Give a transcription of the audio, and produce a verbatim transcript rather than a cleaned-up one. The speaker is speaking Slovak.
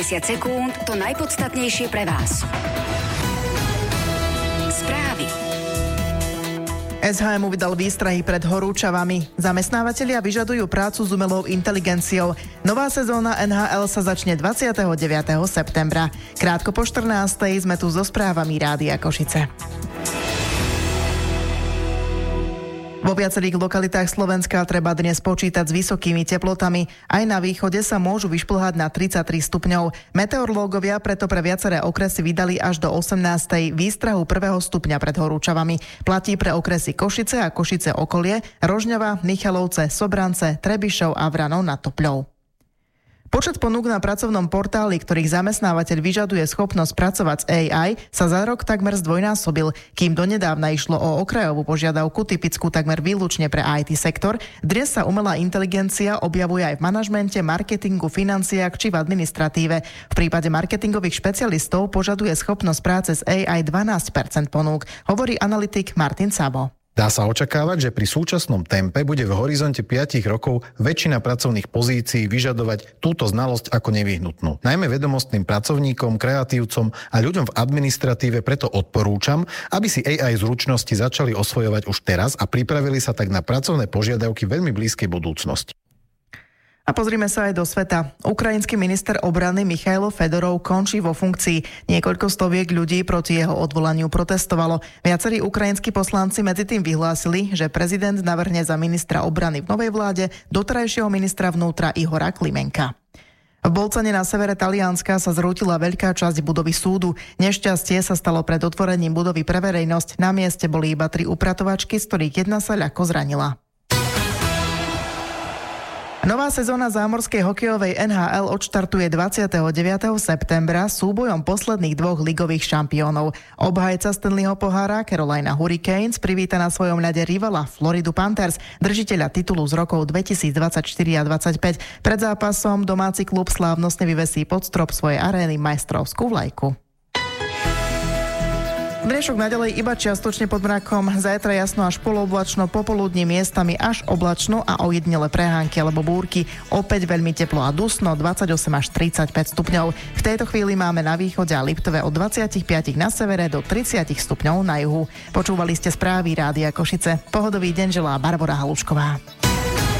päťdesiat sekúnd to najpodstatnejšie pre vás. Správy. es há em vydal výstrahy pred horúčavami. Zamestnávatelia vyžadujú prácu s umelou inteligenciou. Nová sezóna en há el sa začne dvadsiateho deviateho septembra. Krátko po štrnástej sme tu so správami Rádia Košice. Vo viacerých lokalitách Slovenska treba dnes počítať s vysokými teplotami. Aj na východe sa môžu vyšplhať na tridsaťtri stupňov. Meteorológovia preto pre viaceré okresy vydali až do osemnástej výstrahu prvého stupňa pred horúčavami. Platí pre okresy Košice a Košice okolie, Rožňava, Michalovce, Sobrance, Trebišov a Vranov nad Topľou. Počet ponúk na pracovnom portáli, ktorých zamestnávateľ vyžaduje schopnosť pracovať s á í, sa za rok takmer zdvojnásobil. Kým donedávna išlo o okrajovú požiadavku typickú takmer výlučne pre í té sektor, dnes sa umelá inteligencia objavuje aj v manažmente, marketingu, financiách či v administratíve. V prípade marketingových špecialistov požaduje schopnosť práce s á í dvanásť percent ponúk, hovorí analytik Martin Sabo. Dá sa očakávať, že pri súčasnom tempe bude v horizonte päť rokov väčšina pracovných pozícií vyžadovať túto znalosť ako nevyhnutnú. Najmä vedomostným pracovníkom, kreatívcom a ľuďom v administratíve preto odporúčam, aby si á í zručnosti začali osvojovať už teraz a pripravili sa tak na pracovné požiadavky veľmi blízkej budúcnosti. A pozrime sa aj do sveta. Ukrajinský minister obrany Michailo Fedorov končí vo funkcii. Niekoľko stoviek ľudí proti jeho odvolaniu protestovalo. Viacerí ukrajinskí poslanci medzi tým vyhlásili, že prezident navrhne za ministra obrany v novej vláde doterajšieho ministra vnútra Ihora Klimenka. V Bolcane na severe Talianska sa zrútila veľká časť budovy súdu. Nešťastie sa stalo pred otvorením budovy pre verejnosť. Na mieste boli iba tri upratovačky, z ktorých jedna sa ľahko zranila. Nová sezóna zámorskej hokejovej en há el odštartuje dvadsiateho deviateho septembra súbojom posledných dvoch ligových šampiónov. Obhajca Stanleyho pohára Carolina Hurricanes privíta na svojom ľade rivala Floridu Panthers, držiteľa titulu z rokov dvetisícdvadsaťštyri a dvadsaťpäť. Pred zápasom domáci klub slávnostne vyvesí pod strop svojej arény majstrovskú vlajku. Dnešok naďalej iba čiastočne pod mrakom, zajtra jasno až poloblačno, popoludní miestami až oblačno a ojedinele prehánky alebo búrky. Opäť veľmi teplo a dusno, dvadsaťosem až tridsaťpäť stupňov. V tejto chvíli máme na východe a Liptove od dvadsaťpäť na severe do tridsať stupňov na juhu. Počúvali ste správy Rádia Košice. Pohodový deň želá Barbora Halušková.